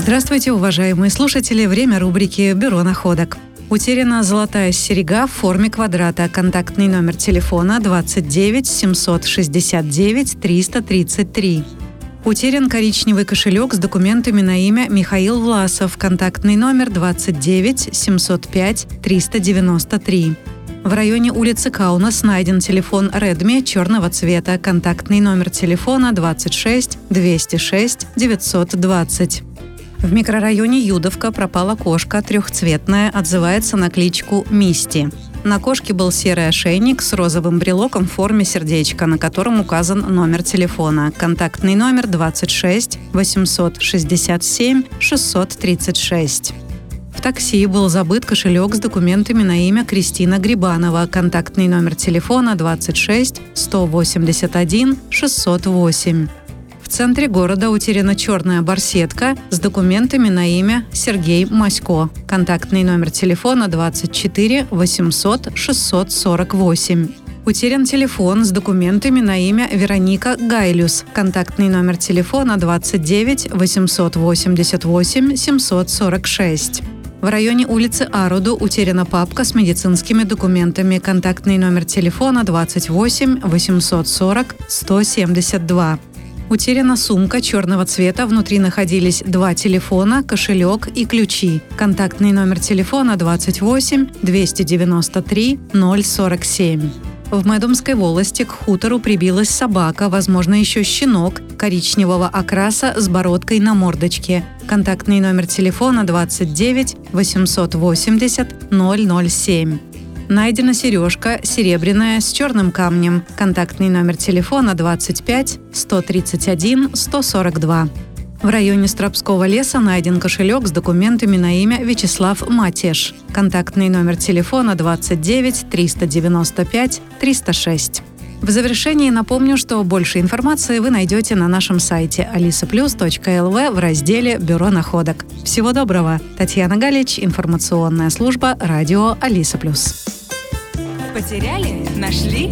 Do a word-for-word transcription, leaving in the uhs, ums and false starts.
Здравствуйте, уважаемые слушатели! Время рубрики «Бюро находок». Утеряна золотая серьга в форме квадрата. Контактный номер телефона двадцать девять семьсот шестьдесят девять триста тридцать три. Утерян коричневый кошелек с документами на имя Михаил Власов. Контактный номер двадцать девять семьсот пять триста девяносто три. В районе улицы Каунас найден телефон Redmi черного цвета. Контактный номер телефона двадцать шесть двести шесть девятьсот двадцать. В микрорайоне Юдовка пропала кошка трехцветная, отзывается на кличку Мисти. На кошке был серый ошейник с розовым брелоком в форме сердечка, на котором указан номер телефона. Контактный номер двадцать шесть восемьсот шестьдесят семь шестьсот тридцать шесть. В такси был забыт кошелек с документами на имя Кристина Грибанова. Контактный номер телефона двадцать шесть сто восемьдесят один шестьсот восемь. В центре города утеряна черная барсетка с документами на имя Сергей Масько. Контактный номер телефона двадцать четыре восемьсот шестьсот сорок восемь. Утерян телефон с документами на имя Вероника Гайлюс. Контактный номер телефона двадцать девять восемьсот восемьдесят восемь семьсот сорок шесть. В районе улицы Аруду утеряна папка с медицинскими документами. Контактный номер телефона двадцать восемь восемьсот сорок сто семьдесят два. Утеряна сумка черного цвета, внутри находились два телефона, кошелек и ключи. Контактный номер телефона двадцать восемь двести девяносто три ноль сорок семь. В Майдумской волости к хутору прибилась собака, возможно, еще щенок, коричневого окраса с бородкой на мордочке. Контактный номер телефона двадцать девять восемьсот восемьдесят ноль ноль семь. Найдена сережка серебряная с черным камнем. Контактный номер телефона двадцать пять сто тридцать один сто сорок два. В районе Стропского леса найден кошелек с документами на имя Вячеслав Матеш. Контактный номер телефона двадцать девять триста девяносто пять триста шесть. В завершении напомню, что больше информации вы найдете на нашем сайте алиса плюс точка эл ви в разделе «Бюро находок». Всего доброго! Татьяна Галич, информационная служба радио Алиса Плюс. Потеряли? Нашли?